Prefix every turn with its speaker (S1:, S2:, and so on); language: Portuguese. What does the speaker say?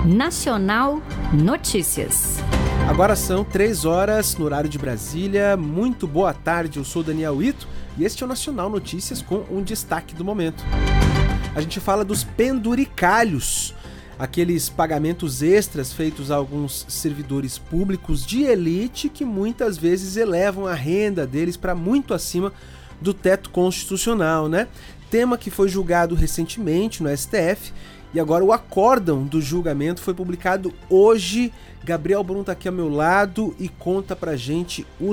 S1: Nacional Notícias.
S2: Agora são 3 horas no horário de Brasília. Muito boa tarde, eu sou Daniel Ito e este é o Nacional Notícias com um destaque do momento. A gente fala dos penduricalhos, aqueles pagamentos extras feitos a alguns servidores públicos de elite que muitas vezes elevam a renda deles para muito acima do teto constitucional, né? Tema que foi julgado recentemente no STF e agora o acórdão do julgamento foi publicado hoje. Gabriel Brum tá aqui ao meu lado e conta pra gente